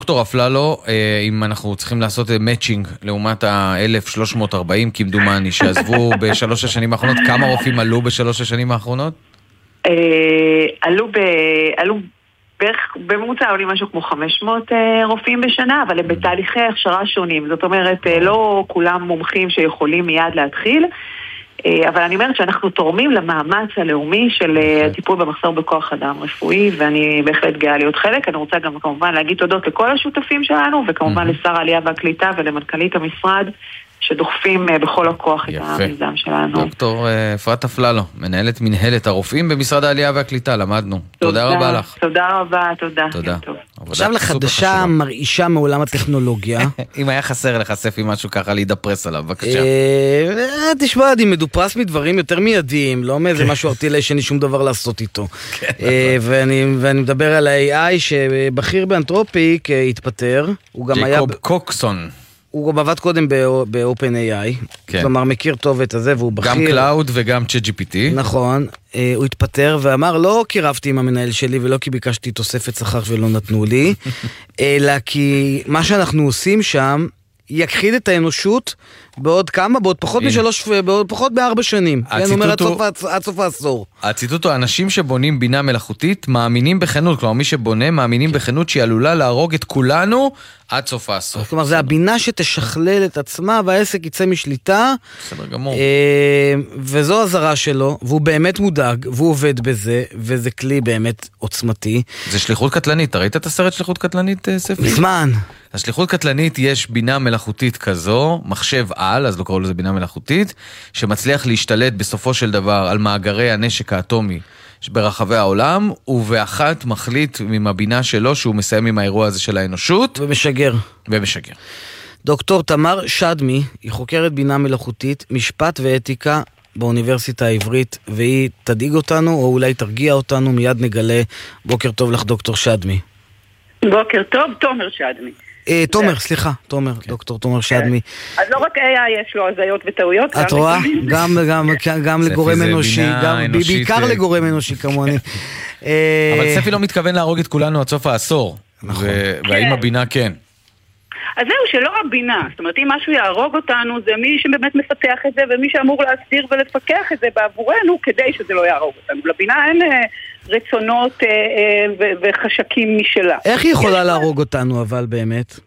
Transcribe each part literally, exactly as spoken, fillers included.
דוקטור אפללו, אם אנחנו צריכים לעשות מאצ'ינג לעומת ה-אלף שלוש מאות וארבעים כמדומני שעזבו בשלוש השנים האחרונות, כמה רופאים עלו בשלוש השנים האחרונות? עלו ב... עלו בערך בממוצע עולים משהו כמו חמש מאות רופאים בשנה, אבל הם בתהליכי הכשרה שונים. זאת אומרת, לא כולם מומחים שיכולים מיד להתחיל, אבל אני אומרת שאנחנו תורמים למאמץ הלאומי של הטיפול במחסור בכוח אדם רפואי, ואני בהחלט גאה להיות חלק. אני רוצה גם כמובן להגיד תודות לכל השותפים שלנו, וכמובן לשר העלייה והקליטה ולמנכ"לית המשרד, שדוחפים בכל הכוח את המיזם שלנו. דוקטור אפרת אפללו, מנהלת מנהלת הרופאים במשרד העלייה והקליטה, למדנו. תודה רבה לך. תודה רבה, תודה. תודה. עכשיו לחדשה מרעישה מעולם הטכנולוגיה. אם היה חסר לחשף עם משהו ככה להידפרס עליו, בבקשה. תשמע, אני מדופרס מדברים יותר מיידיים, לא מאיזה משהו ארטילי שאין לי שום דבר לעשות איתו. ואני מדבר על ה-איי איי שבכיר באנתרופיק התפטר. ג'ייקוב קוקסון. הוא גם עבד קודם ב-Open איי איי, כלומר מכיר טוב את הזה, והוא בכיר. גם קלאוד וגם צ'אט ג'י פי טי. נכון, הוא התפטר ואמר, לא כי רבתי עם המנהל שלי ולא כי ביקשתי תוספת שכר ולא נתנו לי, אלא כי מה שאנחנו עושים שם יכחיד את האנושות בעוד כמה, בעוד פחות משלוש, בעוד פחות בארבע שנים. כן, אומר עד סוף העשור. הציטוט הוא, אנשים שבונים בינה מלאכותית מאמינים בכנות, כלומר מי שבונה מאמינים בכנות שהיא עלולה להרוג את כולנו עד סוף העשור. כלומר זה הבינה שתשכלל את עצמה והעסק יצא משליטה. בסדר גמור. וזו הזרה שלו, והוא באמת מודאג, והוא עובד בזה, וזה כלי באמת עוצמתי. זה שליחות קטלנית, ראית את הסרט שליחות קטלנית, ספי? מזמן. השליחות קטלנית יש בינה מלאכותית כזו, מחשב על, אז לא קראו לזה בינה מלאכותית, שמצליח להשתלט בסופו של דבר על מאגרי הנשק האטומי ברחבי העולם, ובאחת מחליט עם הבינה שלו שהוא מסיים עם האירוע הזה של האנושות. ומשגר. ומשגר. דוקטור תמר שדמי, היא חוקרת בינה מלאכותית, משפט ואתיקה באוניברסיטה העברית, והיא תדאיג אותנו, או אולי תרגיע אותנו, מיד נגלה. בוקר טוב לך דוקטור שדמי. בוקר טוב, תומר שדמי. תומר, סליחה, תומר, דוקטור תומר שדמי. אז לא רק איי איי יש לו הזיות וטעויות. את רואה? גם לגורם אנושי, בעיקר לגורם אנושי כמוני. אבל ספי לא מתכוון להרוג את כולנו עד סוף העשור. והאם הבינה כן? אז זהו, שלא הבינה. זאת אומרת, אם משהו יהרוג אותנו, זה מי שבאמת מפתח את זה, ומי שאמור להסדיר ולפקח את זה בעבורנו, כדי שזה לא יהרוג אותנו. לבינה אין רצונות וחשקים משלה. איך היא יכולה להרוג אותנו, אבל באמת?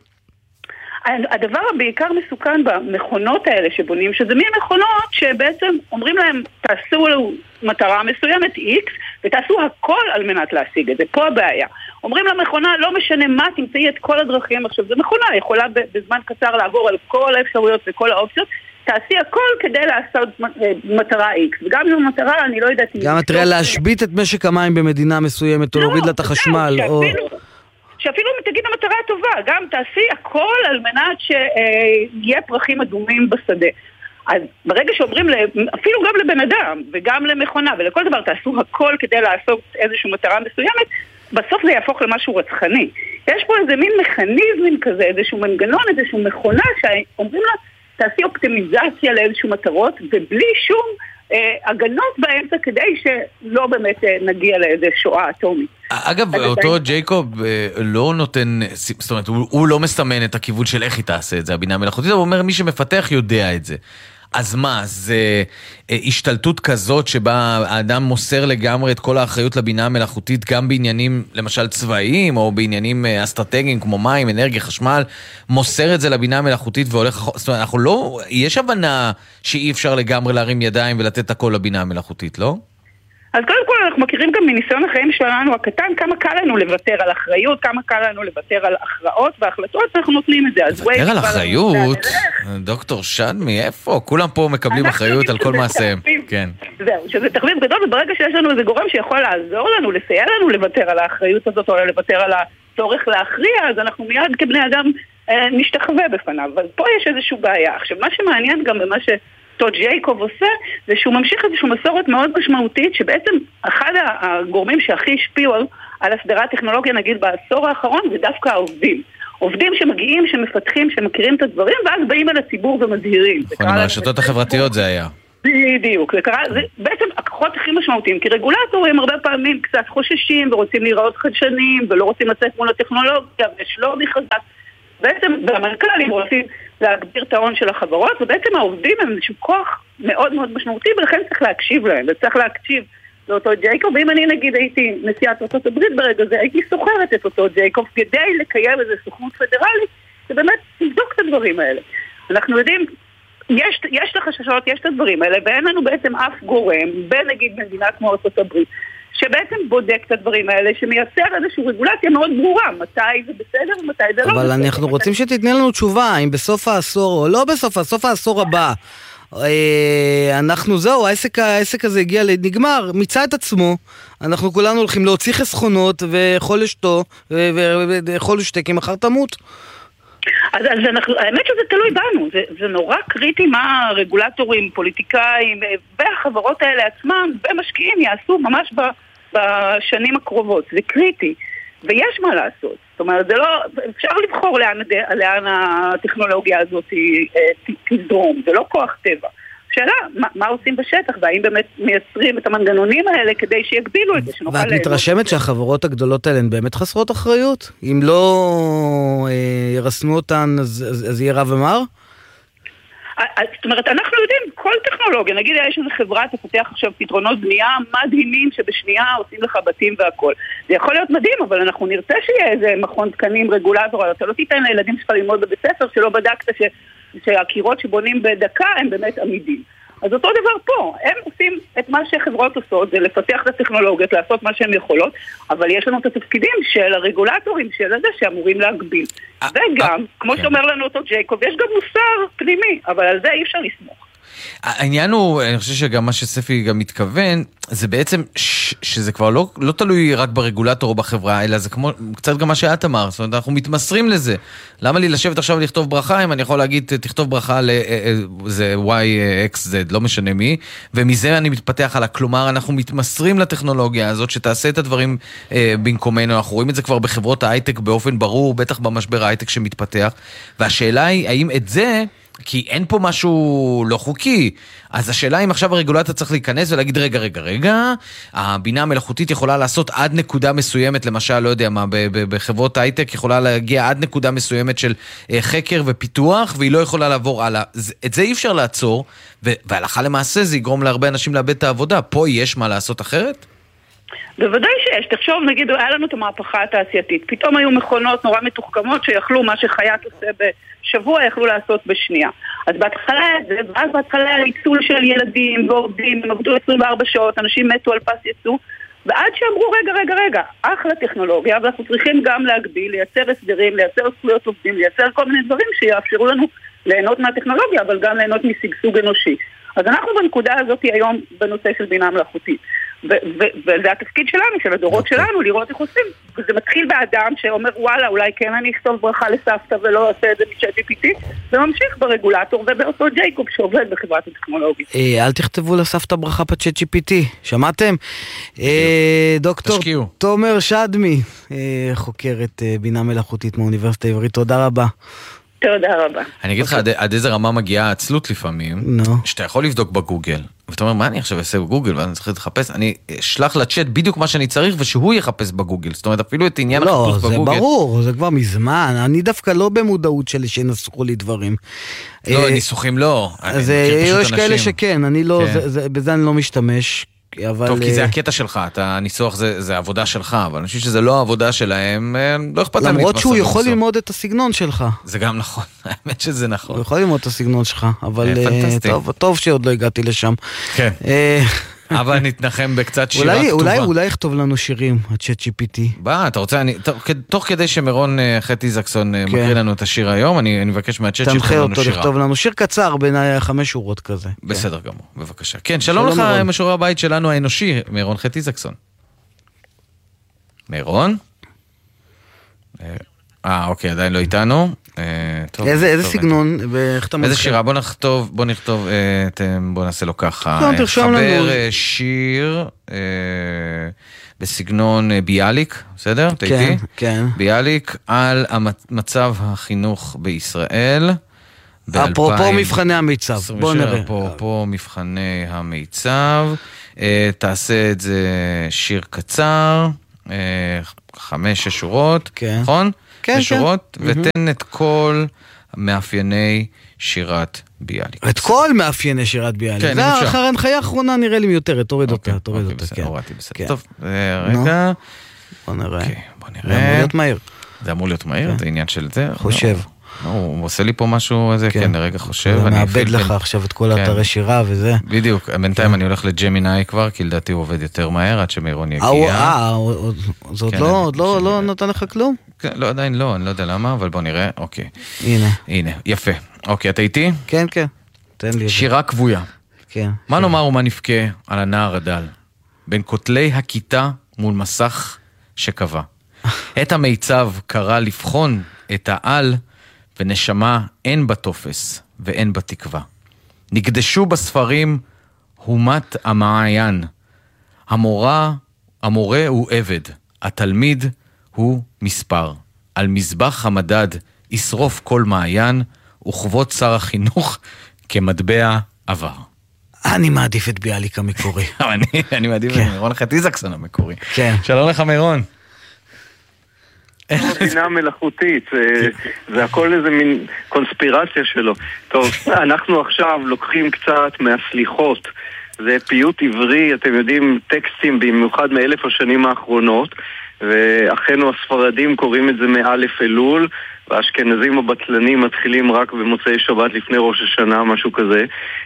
הדבר הבעיקר מסוכן במכונות האלה שבונים, שזה מי מכונות שבעצם אומרים להם, תעשו מטרה מסוימת X, ותעשו הכל על מנת להשיג את זה. פה הבעיה. אומרים למכונה, לא משנה מה, תמצאי את כל הדרכים. עכשיו, זו מכונה, יכולה בזמן קצר לעבור על כל האפשרויות וכל האופציות, תעשי הכל כדי לעשות מטרה X. וגם אם המטרה, אני לא יודעת... גם תראה להשבית את משק המים במדינה מסוימת, או להוריד לה את החשמל, או... שאפילו אם תגיד המטרה הטובה, גם תעשי הכל על מנת שיהיה פרחים אדומים בשדה. אז ברגע שאומרים, אפילו גם לבן אדם, וגם למכונה, ולכל דבר, תעשו הכל כדי לעשות איזושהי מטרה מסוימת, בסוף זה יהפוך למשהו רצחני. יש פה איזה מין מכניזם כזה, איזשהו מנגנון, איזשהו מכונה, שאומרים לה, תעשי אופטימיזציה לאיזשהו מטרות, ובלי שום אה, הגנות באמצע, כדי שלא באמת אה, נגיע לאיזה שואה אטומית. אגב, אותו ג'ייקוב לא נותן, זאת אומרת, הוא, הוא לא מסמן את הכיוון של איך היא תעשה את זה, הבינה המלאכותית, הוא אומר, מי שמפתח יודע את זה. אז מה, זה השתלטות כזאת שבה האדם מוסר לגמרי את כל האחריות לבינה המלאכותית, גם בעניינים למשל צבאיים או בעניינים אסטרטגיים כמו מים, אנרגיה, חשמל, מוסר את זה לבינה המלאכותית והולך, זאת אומרת, אנחנו לא, יש הבנה שאי אפשר לגמרי להרים ידיים ולתת הכל לבינה המלאכותית, לא? אז קודם כל אנחנו מכירים גם מניסיון החיים שלנו הקטן, כמה קל לנו לוותר על אחריות, כמה קל לנו לוותר על הכרעות והחלטות, אנחנו נותנים את זה. לוותר על אחריות? דוקטור שדמי, איפה? כולם פה מקבלים אחריות על כל מעשיהם. כן. זהו, שזה תחביב גדול, וברגע שיש לנו איזה גורם שיכול לעזור לנו, לסייע לנו לוותר על האחריות הזאת, או לוותר על הצורך להכריע, אז אנחנו מיד כבני אדם נשתחווה בפניו. אבל פה יש איזושהי בעיה. עכשיו, מה שמעניין גם במה ש... ג'ייקוב עושה, זה שהוא ממשיך איזושהי מסורת מאוד משמעותית, שבעצם אחד הגורמים שהכי השפיעו על הסדרת טכנולוגיה, נגיד בעשור האחרון, זה דווקא העובדים. עובדים שמגיעים, שמפתחים, שמכירים את הדברים, ואז באים אל הציבור ומזהירים. נכון, ברשתות החברתיות זה היה. בדיוק, זה קרה, זה, בעצם פחות הכי משמעותיים, כי רגולטורים הרבה פעמים קצת חוששים ורוצים להיראות חדשנים ולא רוצים לצאת מול הטכנולוגיה ויש לובי חזק. בעצם, והמנכ"לים רוצים להגביר את ההון של החברות, ובעצם העובדים הם איזשהו כוח מאוד מאוד משמעותי, ולכן צריך להקשיב להם, וצריך להקשיב לאותו ג'ייקוב, ואם אני נגיד הייתי נשיאת ארצות הברית ברגע זה, הייתי סוחרת את אותו ג'ייקוב, כדי לקיים איזו סוכנות פדרלית, שבאמת תבדוק את הדברים האלה. אנחנו יודעים, יש, יש לחששות, יש את הדברים האלה, ואין לנו בעצם אף גורם, בין נגיד במדינה כמו ארצות הברית, שבעצם בודק את הדברים האלה, שמייצר איזושהי רגולציה מאוד ברורה, מתי זה בסדר ומתי זה לא בסדר. אבל אנחנו רוצים שתתני לנו תשובה, אם בסוף העשור או לא בסוף, סוף העשור הבא, אנחנו זהו, העסק, העסק הזה הגיע לנגמר, מיצה את עצמו, אנחנו כולנו הולכים להוציא חסכונות ויכול לשתו, ויכול לשתה כי מחר תמות. אז, אז אנחנו, האמת שזה תלוי בנו, זה, זה נורא קריטי מה הרגולטורים, פוליטיקאים והחברות האלה עצמם ומשקיעים יעשו ממש ב, בשנים הקרובות, זה קריטי ויש מה לעשות, זאת אומרת זה לא, אפשר לבחור לאן, לאן הטכנולוגיה הזאת תזרום, זה לא כוח טבע. שאלה, מה, מה עושים בשטח, והאם באמת מייצרים את המנגנונים האלה כדי שיגבילו את זה, שנוכל... ואת מתרשמת שהחברות הגדולות האלה הן באמת חסרות אחריות? אם לא אה, ירסנו אותן, אז, אז, אז יהיה רב ומר? זאת אומרת, אנחנו יודעים, כל טכנולוגיה, נגיד יש איזו חברה תפתח עכשיו פתרונות בנייה מדהימים שבשנייה עושים לך בתים והכל. זה יכול להיות מדהים, אבל אנחנו נרצה שיהיה איזה מכון תקנים, רגולטור, אתה לא תיתן לילדים שלך ללמוד בבית ספר שלא בדקת ש... שהקירות שבונים בדקה הם באמת עמידים. אז אותו דבר פה, הם עושים את מה שחברות עושות, זה לפתח את הטכנולוגיות, לעשות מה שהן יכולות, אבל יש לנו את התפקידים של הרגולטורים של זה שאמורים להגביל. וגם, כמו שאומר לנו אותו ג'ייקוב, יש גם מוסר פנימי, אבל על זה אי אפשר לסמוך. העניין הוא, אני חושב שגם מה שספי גם מתכוון, זה בעצם ש, שזה כבר לא, לא תלוי רק ברגולטור או בחברה, אלא זה כמו, קצת גם מה שאת אמר, זאת אומרת, אנחנו מתמסרים לזה. למה לי לשבת עכשיו לכתוב ברכה, אם אני יכול להגיד, תכתוב ברכה זה Y, X, Z, לא משנה מי, ומזה אני מתפתח עלה, כלומר, אנחנו מתמסרים לטכנולוגיה הזאת, שתעשה את הדברים אה, במקומנו, אנחנו רואים את זה כבר בחברות ההייטק באופן ברור, בטח במשבר ההייטק שמתפתח, והשאלה היא, האם את זה... כי אין פה משהו לא חוקי, אז השאלה אם עכשיו הרגולטור צריך להיכנס ולהגיד רגע, רגע, רגע, הבינה המלאכותית יכולה לעשות עד נקודה מסוימת, למשל, לא יודע מה, בחברות הייטק יכולה להגיע עד נקודה מסוימת של חקר ופיתוח, והיא לא יכולה לעבור הלאה. את זה אי אפשר לעצור, והלכה למעשה זה יגרום להרבה אנשים לאבד את העבודה. פה יש מה לעשות אחרת? בוודאי שיש, תחשוב, נגיד, היה לנו את המהפכה התעשייתית, פתאום היו מכונות נורא מתוחכמות שיכלו מה שחייט עושה בשבוע, יכלו לעשות בשנייה. אז בהתחלה זה, ואז בהתחלה היה ניצול של ילדים ועובדים, הם עבדו עשרים וארבע שעות, אנשים מתו על פס יצוא, ועד שאמרו, רגע, רגע, רגע, אחלה טכנולוגיה, ואנחנו צריכים גם להגביל, לייצר הסדרים, לייצר זכויות עובדים, לייצר כל מיני דברים שיאפשרו לנו ליהנות מהטכנולוגיה, אבל גם ליהנות מסגסוג אנושי. אז אנחנו בנקודה הזאת היום בנושא של בינה מלאכותית. וזה התפקיד שלנו, של הדורות שלנו, לראות איך עושים. וזה מתחיל באדם שאומר, וואלה, אולי כן אני אכתוב ברכה לסבתא ולא עושה את זה מ-צ'אט ג'י פי טי, וממשיך ברגולטור ובאותו ג'ייקוב שעובד בחברת הטכנולוגית. אל תכתבו לסבתא ברכה ב-צ'אט ג'י פי טי, שמעתם? דוקטור תומר שדמי, חוקרת בינה מלאכותית מאוניברסיטה העברית, תודה רבה. תודה רבה. אני אגיד לך, עד איזה רמה מגיעה העצלות לפעמים, שאתה יכול לבדוק בגוגל, ואתה אומר, מה אני עכשיו אעשה בגוגל, ואני צריך לחפש, אני אשלח לצ'אט בדיוק מה שאני צריך, ושהוא יחפש בגוגל, זאת אומרת, אפילו את עניין החיפוש בגוגל. לא, זה ברור, זה כבר מזמן, אני דווקא לא במודעות שלי שינסחו לי דברים. לא, ניסוחים לא. אז יש כאלה שכן, אני לא, בזה אני לא משתמש. טוב, כי זה הקטע שלך, הניסוח זה העבודה שלך, אבל אני חושב שזה לא העבודה שלהם, לא אכפת להם. למרות שהוא יכול ללמוד את הסגנון שלך. זה גם נכון, האמת שזה נכון. הוא יכול ללמוד את הסגנון שלך, אבל טוב שעוד לא הגעתי לשם. כן. אבל נתנחם בקצת שירה כתובה. אולי, אולי יכתוב לנו שירים, הצ'אט ג'י פי טי. בא, אתה רוצה, אני, תוך כדי שמרון חטי זקסון מקריא לנו את השיר היום, אני מבקש מהצ'אט שיכתוב לנו שירה. לכתוב לנו שיר קצר בין חמש שורות כזה. בסדר גמור, בבקשה. כן, שלום לך, משורר הבית שלנו האנושי, מרון חטי זקסון. מרון? אה, אוקיי, עדיין לא איתנו. איזה סגנון, ואיך אתה איזה שירה, בוא נכתוב, בוא נכתוב, בוא נעשה לו ככה. חבר שיר בסגנון ביאליק, בסדר? כן, כן. ביאליק על מצב החינוך בישראל, אפרופו מבחני המיצב, בוא נראה. אפרופו מבחני המיצב, תעשה את זה שיר קצר, חמש שורות, נכון? כן, שורות, ותן את כל מאפייני שירת ביאליק. את כל מאפייני שירת ביאליק. כן, זה אחר ההנחיה האחרונה נראה לי מיותרת, תוריד אותה, תוריד אותה. הורדתי בסדר. טוב, רגע. בוא נראה. בוא נראה. זה אמור להיות מהיר. זה אמור להיות מהיר, זה עניין של זה. חושב. הוא עושה לי פה משהו, כן, לרגע חושב. הוא מאבד לך עכשיו את כל אתרי שירה וזה. בדיוק, בינתיים אני הולך לג'מיני כבר, כי לדעתי הוא עובד יותר מהר, עד שמירון יגיע. אה, זה עוד לא נותן לך כלום? לא, עדיין לא, אני לא יודע למה, אבל בוא נראה, אוקיי. הנה. הנה, יפה. אוקיי, אתה איתי? כן, כן. תן לי. שירה כבויה. כן. מה נאמר ומה נפקה על הנער הדל? בין כותלי הכיתה מול מסך שקבע. את המיצב קרא לבחון את העל, ונשמה אין בתופס ואין בתקווה. נקדשו בספרים הומת המעיין. המורה, המורה הוא עבד, התלמיד הוא מספר. על מזבח המדד ישרוף כל מעיין, וכבוד שר החינוך כמטבע עבר. אני מעדיף את ביאליק המקורי. אני מעדיף את מירון חטיזקסון המקורי. כן. שלום לך מירון. בינה מלאכותית, זה הכל איזה מין קונספירציה שלו. טוב, אנחנו עכשיו לוקחים קצת מהסליחות. זה פיוט עברי, אתם יודעים, טקסטים במיוחד מאלף השנים האחרונות, ואחינו הספרדים קוראים את זה מאלף אלול, והאשכנזים הבטלנים מתחילים רק במוצאי שבת לפני ראש השנה, משהו כזה.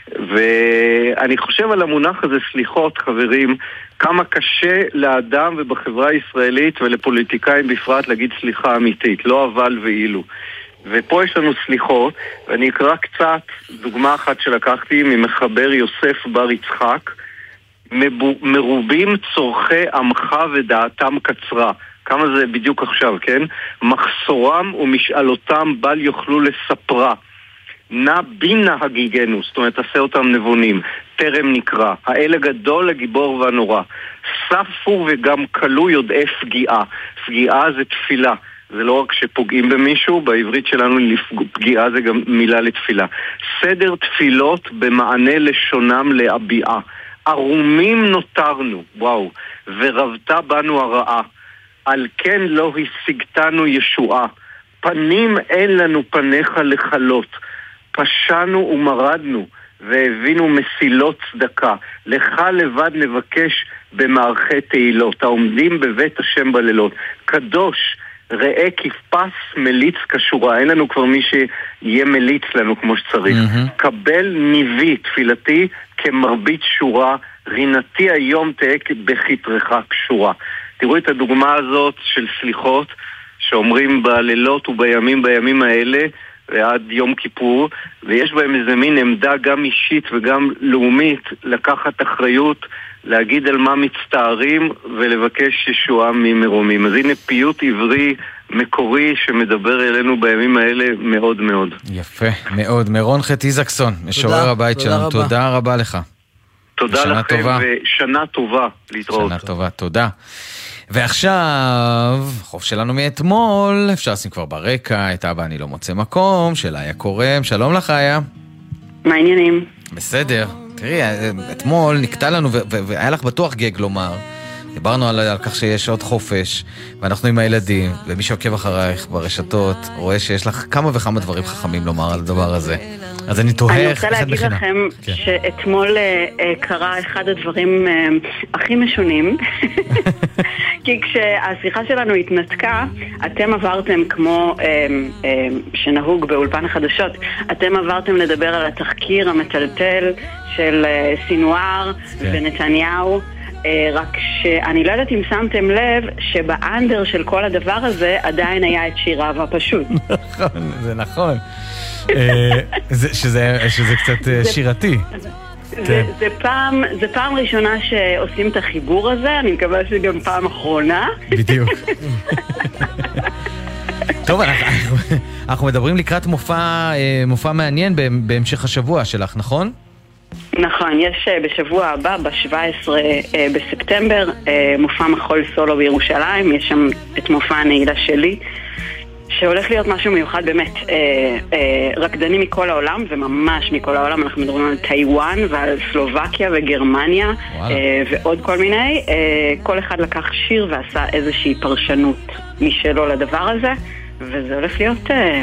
ואני חושב על המונח הזה, סליחות, חברים, כמה קשה לאדם ובחברה הישראלית ולפוליטיקאים בפרט להגיד סליחה אמיתית, לא אבל ואילו. ופה יש לנו סליחות, ואני אקרא קצת דוגמה אחת שלקחתי ממחבר יוסף בר יצחק, מרובים צורכי עמך ודעתם קצרה. כמה זה בדיוק עכשיו, כן? מחסורם ומשאלותם בל יוכלו לספרה. נע בינה הגיגנו, זאת אומרת, עשה אותם נבונים. טרם נקרא. האל הגדול, הגיבור והנורא. ספו וגם קלו יודעי פגיעה. פגיעה זה תפילה. זה לא רק שפוגעים במישהו, בעברית שלנו פגיעה זה גם מילה לתפילה. סדר תפילות במענה לשונם להביעה. ערומים נותרנו, וואו, ורבתה בנו הרעה. על כן לא השיגתנו ישועה. פנים אין לנו פניך לחלות. פשענו ומרדנו, והבינו מסילות צדקה. לך לבד נבקש במערכי תהילות, העומדים בבית השם בלילות. קדוש, ראה כפס מליץ כשורה. אין לנו כבר מי שיהיה מליץ לנו כמו שצריך. Mm-hmm. קבל ניבי תפילתי כמרבית שורה, רינתי היום תהיה בכתרך קשורה. תראו את הדוגמה הזאת של סליחות שאומרים בלילות ובימים בימים האלה ועד יום כיפור, ויש בהם איזה מין עמדה גם אישית וגם לאומית לקחת אחריות, להגיד על מה מצטערים ולבקש ישועה ממרומים. אז הנה פיוט עברי מקורי שמדבר אלינו בימים האלה מאוד מאוד. יפה, מאוד. מירון חטיזקסון, משורר הבית שלנו, תודה רבה לך. תודה לכם ושנה טובה להתראות. שנה טובה, תודה. ועכשיו, חוף שלנו מאתמול, אפשר לשים כבר ברקע את אבא אני לא מוצא מקום, של איה קורם. שלום לך איה. מה העניינים? בסדר. תראי, אתמול נקטע לנו, והיה לך בטוח גג לומר, דיברנו על, על כך שיש עוד חופש, ואנחנו עם הילדים, ומי שעוקב אחרייך ברשתות, רואה שיש לך כמה וכמה דברים חכמים לומר על הדבר הזה. אז אני תוהה אני איך רוצה להגיד בחינה. לכם כן. שאתמול uh, קרה אחד הדברים uh, הכי משונים, כי כשהשיחה שלנו התנתקה, אתם עברתם כמו uh, uh, שנהוג באולפן החדשות, אתם עברתם לדבר על התחקיר המטלטל של uh, סינואר כן. ונתניהו, uh, רק שאני לא יודעת אם שמתם לב שבאנדר של כל הדבר הזה עדיין היה את שיריו הפשוט. נכון, זה נכון. שזה קצת שירתי. זה פעם זה פעם ראשונה שעושים את החיבור הזה, אני מקווה שגם פעם אחרונה. בדיוק. טוב, אנחנו מדברים לקראת מופע מעניין בהמשך השבוע שלך, נכון? נכון, יש בשבוע הבא, ב-שבעה עשר בספטמבר, מופע מחול סולו בירושלים, יש שם את מופע הנעילה שלי. שהולך להיות משהו מיוחד באמת. אה, אה, רקדנים מכל העולם, וממש מכל העולם, אנחנו מדברים על טיואן ועל סלובקיה וגרמניה אה, ועוד כל מיני. אה, כל אחד לקח שיר ועשה איזושהי פרשנות משלו לדבר הזה, וזה הולך להיות אה,